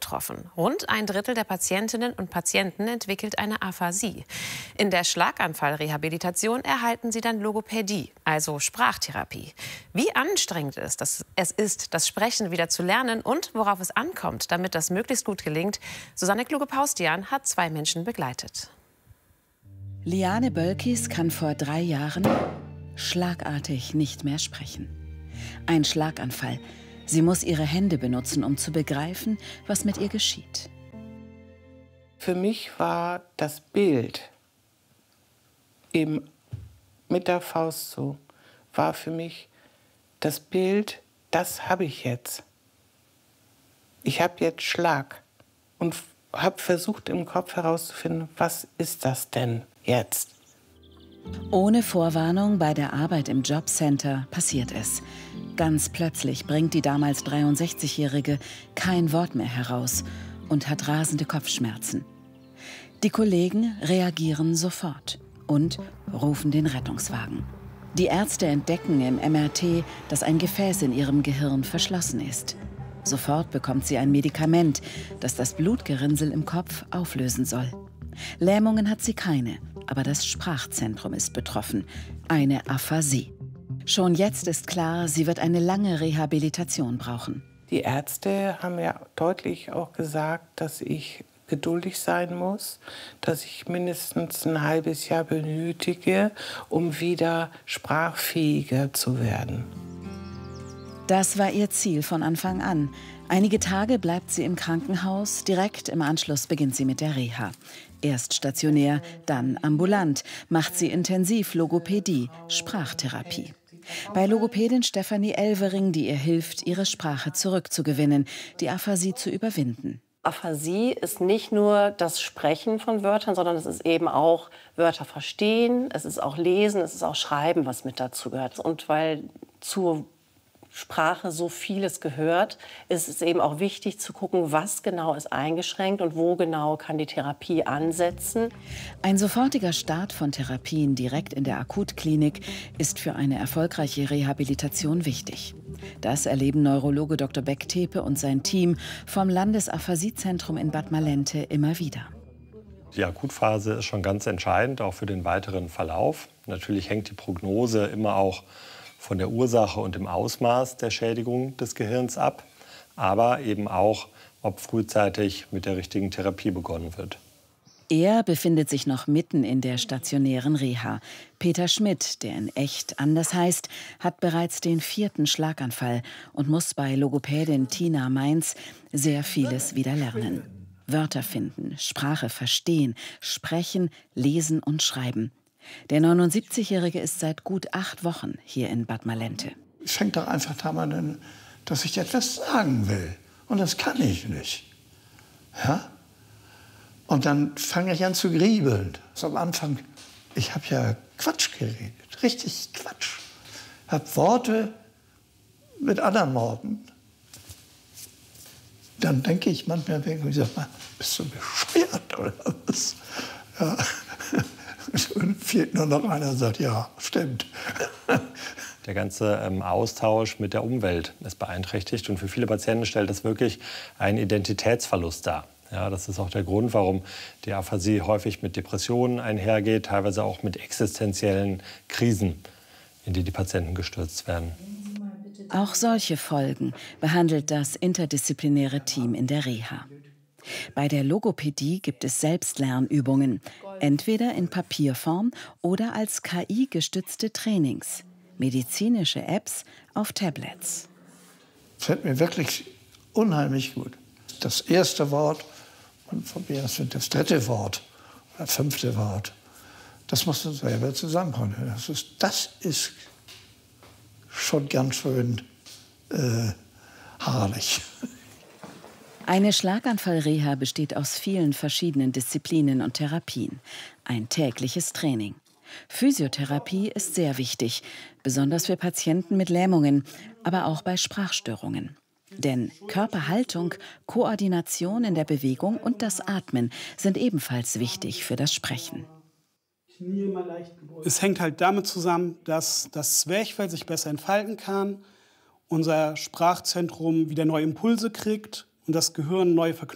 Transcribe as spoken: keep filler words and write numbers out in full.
betroffen. Rund ein Drittel der Patientinnen und Patienten entwickelt eine Aphasie. In der Schlaganfallrehabilitation erhalten sie dann Logopädie, also Sprachtherapie. Wie anstrengend es ist, das Sprechen wieder zu lernen und worauf es ankommt, damit das möglichst gut gelingt, Susanne Kluge-Paustian hat zwei Menschen begleitet. Liane Bölkis kann vor drei Jahren schlagartig nicht mehr sprechen. Ein Schlaganfall. Sie muss ihre Hände benutzen, um zu begreifen, was mit ihr geschieht. Für mich war das Bild eben mit der Faust so, war für mich das Bild, das habe ich jetzt. Ich habe jetzt Schlag und habe versucht im Kopf herauszufinden, was ist das denn jetzt? Ohne Vorwarnung bei der Arbeit im Jobcenter passiert es. Ganz plötzlich bringt die damals dreiundsechzigjährige kein Wort mehr heraus und hat rasende Kopfschmerzen. Die Kollegen reagieren sofort und rufen den Rettungswagen. Die Ärzte entdecken im M R T, dass ein Gefäß in ihrem Gehirn verschlossen ist. Sofort bekommt sie ein Medikament, das das Blutgerinnsel im Kopf auflösen soll. Lähmungen hat sie keine, aber das Sprachzentrum ist betroffen, eine Aphasie. Schon jetzt ist klar, sie wird eine lange Rehabilitation brauchen. Die Ärzte haben ja deutlich auch gesagt, dass ich geduldig sein muss, dass ich mindestens ein halbes Jahr benötige, um wieder sprachfähiger zu werden. Das war ihr Ziel von Anfang an. Einige Tage bleibt sie im Krankenhaus, direkt im Anschluss beginnt sie mit der Reha. Erst stationär, dann ambulant, macht sie intensiv Logopädie, Sprachtherapie. Bei Logopädin Stefanie Elvering, die ihr hilft, ihre Sprache zurückzugewinnen, die Aphasie zu überwinden. Aphasie ist nicht nur das Sprechen von Wörtern, sondern es ist eben auch Wörter verstehen, es ist auch Lesen, es ist auch Schreiben, was mit dazu gehört. Und weil zur Sprache so vieles gehört, ist es eben auch wichtig zu gucken, was genau ist eingeschränkt und wo genau kann die Therapie ansetzen. Ein sofortiger Start von Therapien direkt in der Akutklinik ist für eine erfolgreiche Rehabilitation wichtig. Das erleben Neurologe Doktor Beck-Tepe und sein Team vom Landesaphasie-Zentrum in Bad Malente immer wieder. Die Akutphase ist schon ganz entscheidend, auch für den weiteren Verlauf. Natürlich hängt die Prognose immer auch von der Ursache und dem Ausmaß der Schädigung des Gehirns ab, aber eben auch, ob frühzeitig mit der richtigen Therapie begonnen wird. Er befindet sich noch mitten in der stationären Reha. Peter Schmidt, der in echt anders heißt, hat bereits den vierten Schlaganfall und muss bei Logopädin Tina Mainz sehr vieles wieder lernen. Wörter finden, Sprache verstehen, sprechen, lesen und schreiben. Der neunundsiebzigjährige ist seit gut acht Wochen hier in Bad Malente. Es fängt doch einfach damit an, dass ich etwas sagen will. Und das kann ich nicht. Ja? Und dann fange ich an zu griebeln. Also am Anfang, ich habe ja Quatsch geredet, richtig Quatsch. Ich habe Worte mit anderen Worten. Dann denke ich manchmal, ich sag mal, bist du bescheuert oder was? Ja. Und fehlt nur noch einer, der sagt, ja, stimmt. Der ganze ähm, Austausch mit der Umwelt ist beeinträchtigt. Und für viele Patienten stellt das wirklich einen Identitätsverlust dar. Ja, das ist auch der Grund, warum die Aphasie häufig mit Depressionen einhergeht, teilweise auch mit existenziellen Krisen, in die die Patienten gestürzt werden. Auch solche Folgen behandelt das interdisziplinäre Team in der Reha. Bei der Logopädie gibt es Selbstlernübungen, entweder in Papierform oder als K I-gestützte Trainings, medizinische Apps auf Tablets. Das fällt mir wirklich unheimlich gut. Das erste Wort und von mir aus das dritte Wort oder fünfte Wort, das musst du selber zusammenbringen. Das ist, das ist schon ganz schön äh, haarlich. Eine Schlaganfallreha besteht aus vielen verschiedenen Disziplinen und Therapien. Ein tägliches Training. Physiotherapie ist sehr wichtig, besonders für Patienten mit Lähmungen, aber auch bei Sprachstörungen. Denn Körperhaltung, Koordination in der Bewegung und das Atmen sind ebenfalls wichtig für das Sprechen. Es hängt halt damit zusammen, dass das Zwerchfell sich besser entfalten kann, unser Sprachzentrum wieder neue Impulse kriegt und das Gehirn neue Verknüpfungen